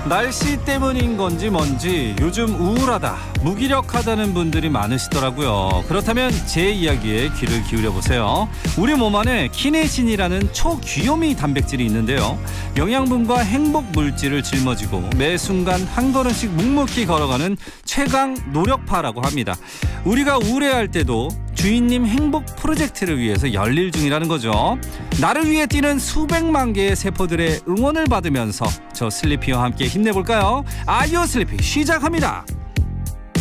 날씨 때문인 건지 뭔지 요즘 우울하다, 무기력하다는 분들이 많으시더라고요. 그렇다면 제 이야기에 귀를 기울여 보세요. 우리 몸 안에 키네신이라는 초귀요미 단백질이 있는데요. 영양분과 행복 물질을 짊어지고 매 순간 한 걸음씩 묵묵히 걸어가는 최강 노력파라고 합니다. 우리가 우울해할 때도 주인님 행복 프로젝트를 위해서 열일 중이라는 거죠. 나를 위해 뛰는 수백만 개의 세포들의 응원을 받으면서 저 슬리피와 함께 힘내볼까요? 아이오 슬리피 시작합니다.